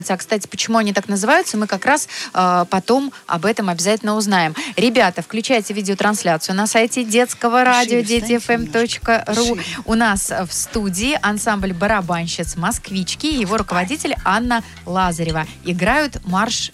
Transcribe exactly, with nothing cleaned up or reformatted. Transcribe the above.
А, кстати, почему они так называются, мы как раз э, потом об этом обязательно узнаем. Ребята, включайте видеотрансляцию на сайте детского радио дети эф эм точка ру. У нас в студии ансамбль барабанщиц «Москвички» и его руководитель Анна Лазарева. Играют марш